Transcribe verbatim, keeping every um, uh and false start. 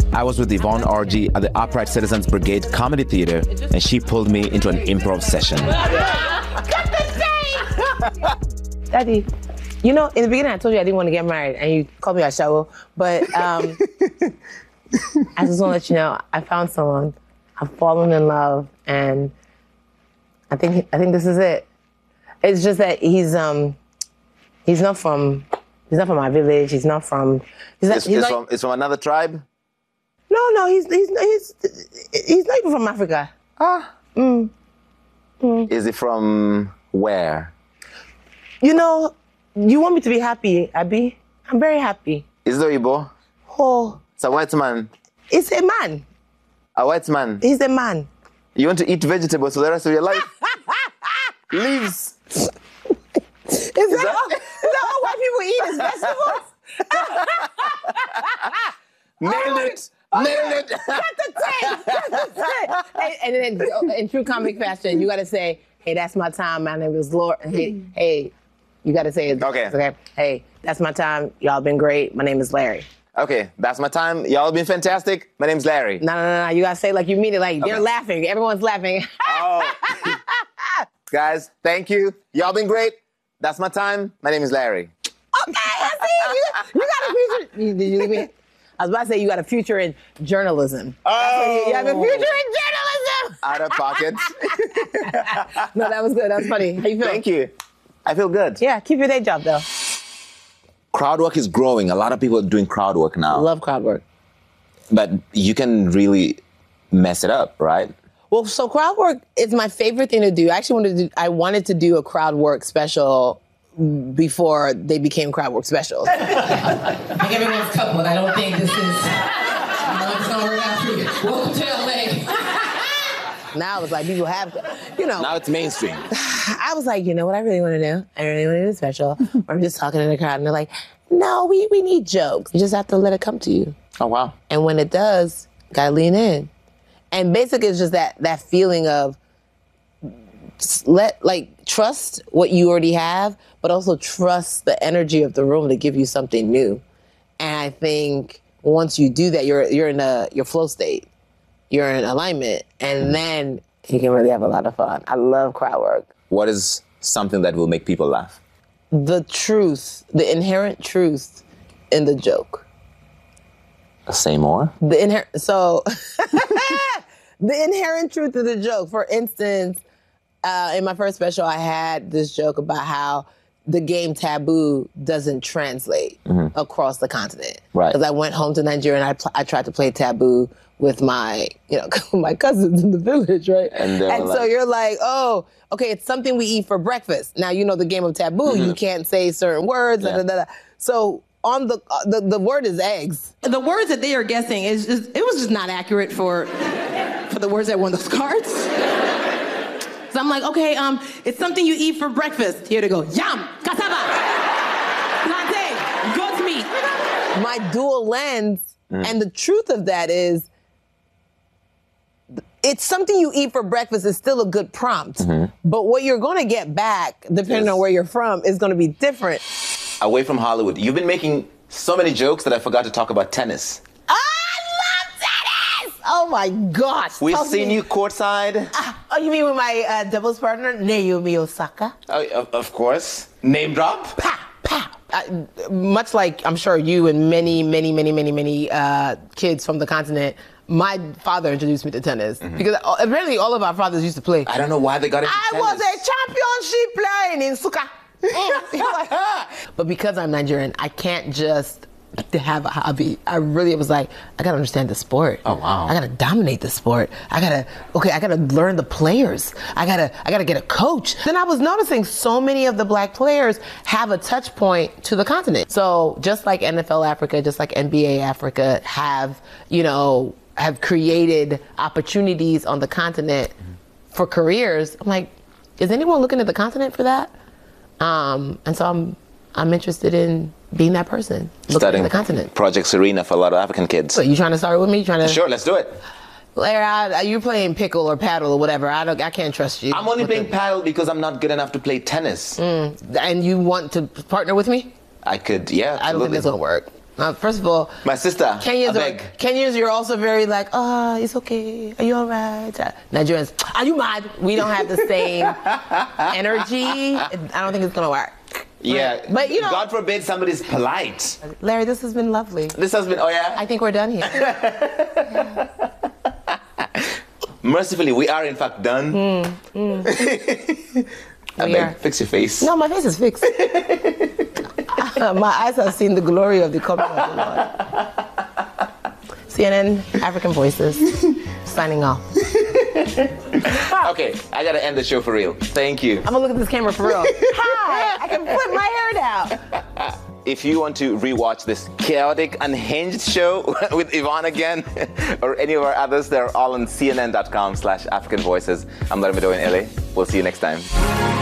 I was with Yvonne Orji at the Upright Citizens Brigade Comedy Theater, and she pulled me into an improv session. Daddy, you know, in the beginning I told you I didn't want to get married, and you called me a shower, but um, I just want to let you know, I found someone, I've fallen in love, and I think I think this is it. It's just that he's um he's not from he's not from my village. He's not from. He's, not, It's, he's it's like, from, it's from another tribe? No, no, he's he's he's he's not even from Africa. Ah. Mm. Mm. Is he from where? You know, you want me to be happy, Abby? I'm very happy. Is it Igbo? Oh. It's a white man. It's a man. A white man. He's a man. You want to eat vegetables for the rest of your life? Leaves. Is, is, that, that all, is that all white people eat is vegetables? Nailed oh, it. Nailed it. Got the tape. Got the tape. And, and then in true comic fashion, you got to say, hey, that's my time. My name is Laura. Hey, hey, you got to say it. Okay. Okay. Hey, that's my time. Y'all been great. My name is Larry. Okay, that's my time. Y'all been fantastic. My name's Larry. No, no, no, no. You got to say like you mean it. Like they're Okay. laughing. Everyone's laughing. Oh. Guys, thank you. Y'all been great. That's my time. My name is Larry. Okay, I see. You, you got a future. You, did you leave me? I was about to say you got a future in journalism. Oh. You, you have a future in journalism. Out of pocket. No, that was good. That was funny. How you feel? Thank you. I feel good. Yeah, keep your day job though. Crowd work is growing. A lot of people are doing crowd work now. Love crowd work. But you can really mess it up, right? Well, so crowd work is my favorite thing to do. I actually wanted to do, I wanted to do a crowd work special before they became crowd work specials. I think everyone's coupled. I don't think this is, you know, it's gonna work out for you. Welcome to L A. Now it's like people have, you know. Now it's mainstream. I was like, you know what I really want to do? I really want to do a special. Where I'm just talking to the crowd and they're like, no, we, we need jokes. You just have to let it come to you. Oh, wow. And when it does, gotta lean in. And basically it's just that that feeling of let like trust what you already have, but also trust the energy of the room to give you something new. And I think once you do that, you're you're in a your flow state. You're in alignment. And then you can really have a lot of fun. I love crowd work. What is something that will make people laugh? The truth, the inherent truth in the joke. Say more. The inherent so the inherent truth of the joke. For instance, uh, in my first special, I had this joke about how the game Taboo doesn't translate mm-hmm. across the continent. Right. Because I went home to Nigeria and I, pl- I tried to play Taboo with my, you know, my cousins in the village, right? And, and so like, you're like, oh, okay, it's something we eat for breakfast. Now, you know the game of Taboo, mm-hmm. you can't say certain words. Yeah. Da, da, da. So on the, uh, the the word is eggs. The words that they are guessing is just, it was just not accurate for for the words that were on those cards. So I'm like, okay, um, it's something you eat for breakfast. Here to go, yam, cassava, plantain, goat meat. My dual lens, mm. and the truth of that is, it's something you eat for breakfast is still a good prompt. Mm-hmm. But what you're going to get back, depending yes. on where you're from, is going to be different. Away from Hollywood, you've been making so many jokes that I forgot to talk about tennis. I love tennis! Oh my gosh. We've seen me. you courtside. Uh, oh, you mean with my uh, doubles partner, Naomi Osaka? Oh, of, of course. Name drop. Pa, pa. Uh, much like I'm sure you and many, many, many, many, many uh, kids from the continent, my father introduced me to tennis. Mm-hmm. Because apparently all of our fathers used to play. I don't know why they got into I tennis. was a championship playing in Suka. But because I'm Nigerian, I can't just have a hobby. I really was like, I gotta understand the sport. Oh wow! I gotta dominate the sport. I gotta okay. I gotta learn the players. I gotta I gotta get a coach. Then I was noticing so many of the black players have a touch point to the continent. So just like N F L Africa, just like N B A Africa have you know have created opportunities on the continent mm-hmm. for careers. I'm like, is anyone looking at the continent for that? Um, and so I'm I'm interested in being that person, looking Studying at the continent. Project Serena for a lot of African kids. So you trying to start with me? You trying to? Sure, let's do it. Larry, I, you're playing pickle or paddle or whatever. I don't. I can't trust you. I'm only playing the... paddle because I'm not good enough to play tennis. Mm. And you want to partner with me? I could, yeah. Absolutely. I don't think this will work. Uh, first of all, My sister, Kenyans, I are, beg. Kenyans, you're also very like, oh, it's okay. Are you all right? Uh, Nigerians, are you mad? We don't have the same energy. I don't think it's gonna work. Yeah, But, you know- God forbid somebody's polite. Larry, this has been lovely. This has been, oh yeah? I think we're done here. Mercifully, we are in fact done. Mm, mm. I We beg, are. fix your face. No, my face is fixed. My eyes have seen the glory of the coming of the Lord. C N N, African Voices, signing off. Okay, I gotta end the show for real. Thank you. I'm gonna look at this camera for real. Hi, I can flip my hair down. If you want to rewatch this chaotic, unhinged show with Yvonne again, or any of our others, they're all on C N N dot com slash African Voices. I'm Larry Medowa in L A. We'll see you next time.